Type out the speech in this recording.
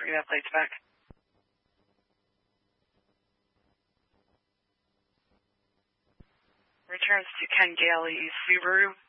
bring that plates back. Returns to Ken Gailey, Subaru.